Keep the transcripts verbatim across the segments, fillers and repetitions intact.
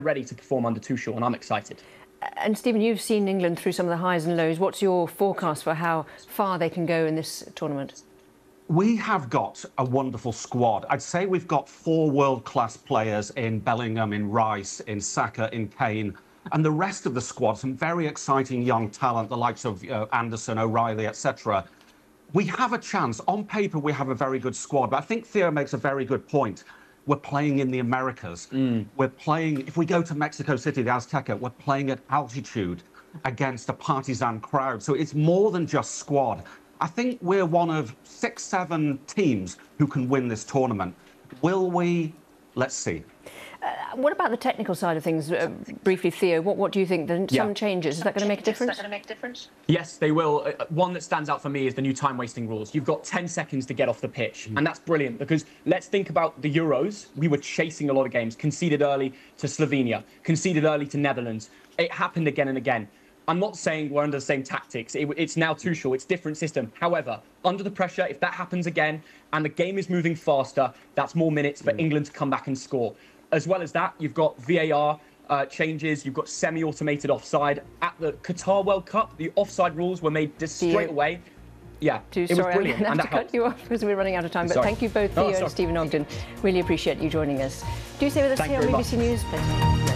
ready to perform under Tuchel, and I'm excited. And Stephen, you've seen England through some of the highs and lows. What's your forecast for how far they can go in this tournament? We have got a wonderful squad. I'd say we've got four world-class players in Bellingham, in Rice, in Saka, in Kane, and the rest of the squad, some very exciting young talent, the likes of uh, Anderson, O'Reilly, et cetera. We have a chance. On paper, we have a very good squad, but I think Theo makes a very good point. We're playing in the Americas. Mm. We're playing, if we go to Mexico City, the Azteca, we're playing at altitude against a partisan crowd. So it's more than just squad. I think we're one of six, seven teams who can win this tournament. Will we? Let's see. Uh, what about the technical side of things? Uh, briefly, Theo, what, what do you think? Some yeah. changes, is that going to make a difference? Is that going to make a difference? Yes, they will. Uh, one that stands out for me is the new time-wasting rules. You've got ten seconds to get off the pitch, mm. and that's brilliant because let's think about the Euros. We were chasing a lot of games, conceded early to Slovenia, conceded early to Netherlands. It happened again and again. I'm not saying we're under the same tactics. It, it's now Tuchel. It's different system. However, under the pressure, if that happens again and the game is moving faster, that's more minutes for mm. England to come back and score. As well as that, you've got V A R uh, changes, you've got semi-automated offside. At the Qatar World Cup, the offside rules were made straight away. Yeah, Too, it sorry, was brilliant. I'm going to have and to cut helped. you off because we're running out of time. But sorry. thank you both, Theo oh, and Stephen Ogden. Really appreciate you joining us. Do stay with us Thank here on B B C much. News. Please.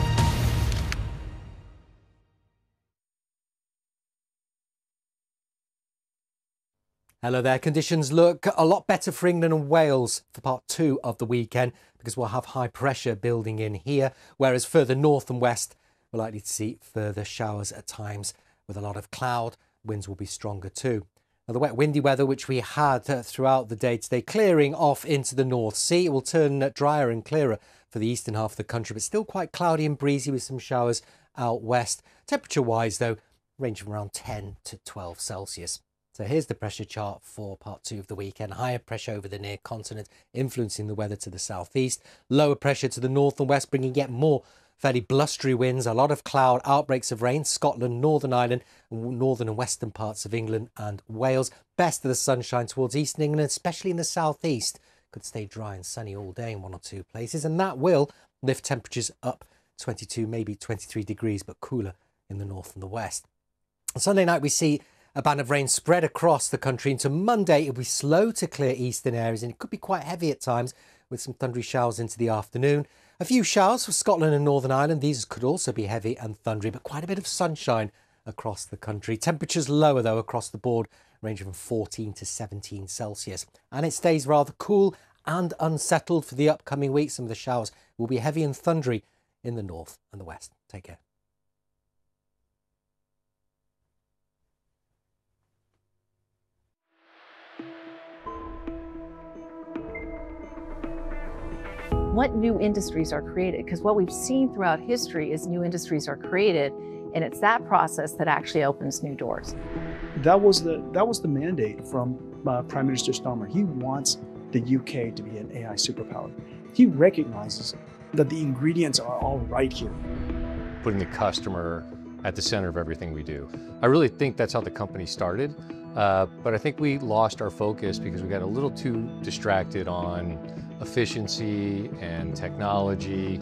Hello there. Conditions look a lot better for England and Wales for part two of the weekend because we'll have high pressure building in here, whereas further north and west we're likely to see further showers at times with a lot of cloud. Winds will be stronger too. Now, the wet windy weather which we had uh, throughout the day today clearing off into the North Sea. It will turn uh, drier and clearer for the eastern half of the country, but still quite cloudy and breezy with some showers out west. Temperature wise though, range from around ten to twelve Celsius. So here's the pressure chart for part two of the weekend. Higher pressure over the near continent, influencing the weather to the southeast. Lower pressure to the north and west, bringing yet more fairly blustery winds. A lot of cloud, outbreaks of rain. Scotland, Northern Ireland, northern and western parts of England and Wales. Best of the sunshine towards eastern England, especially in the southeast. Could stay dry and sunny all day in one or two places. And that will lift temperatures up twenty-two, maybe twenty-three degrees, but cooler in the north and the west. On Sunday night, we see a band of rain spread across the country into Monday. It'll be slow to clear eastern areas and it could be quite heavy at times with some thundery showers into the afternoon. A few showers for Scotland and Northern Ireland. These could also be heavy and thundery, but quite a bit of sunshine across the country. Temperatures lower though across the board, ranging from fourteen to seventeen Celsius. And it stays rather cool and unsettled for the upcoming week. Some of the showers will be heavy and thundery in the north and the west. Take care. What new industries are created? Because what we've seen throughout history is new industries are created, and it's that process that actually opens new doors. That was the that was the mandate from uh, Prime Minister Starmer. He wants the U K to be an A I superpower. He recognizes that the ingredients are all right here. Putting the customer at the center of everything we do. I really think that's how the company started, uh, but I think we lost our focus because we got a little too distracted on efficiency and technology.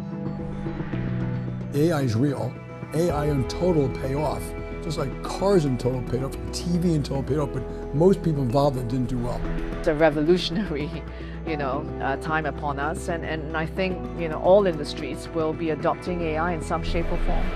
A I is real. A I in total will pay off. Just like cars in total paid off, T V in total paid off, but most people involved that didn't do well. It's a revolutionary, you know, uh, time upon us, and, and I think, you know, all industries will be adopting A I in some shape or form.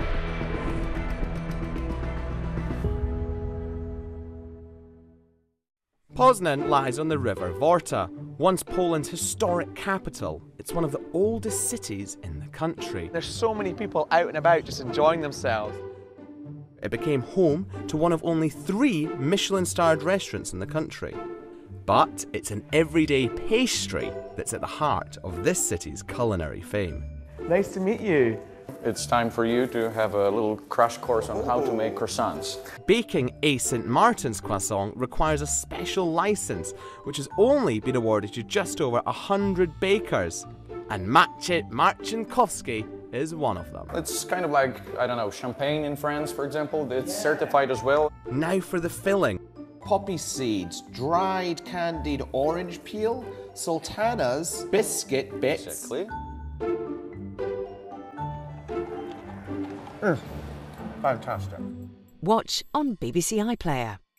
Poznan lies on the River Vorta, once Poland's historic capital. It's one of the oldest cities in the country. There's so many people out and about just enjoying themselves. It became home to one of only three Michelin-starred restaurants in the country. But it's an everyday pastry that's at the heart of this city's culinary fame. Nice to meet you. It's time for you to have a little crash course on how to make croissants. Baking a Saint Martin's croissant requires a special license, which has only been awarded to just over a hundred bakers. And Maciej Marcinkowski is one of them. It's kind of like, I don't know, champagne in France, for example. It's certified as well. Now for the filling. Poppy seeds, dried candied orange peel, sultanas, biscuit bits. Exactly. Mm, fantastic. Watch on B B C iPlayer.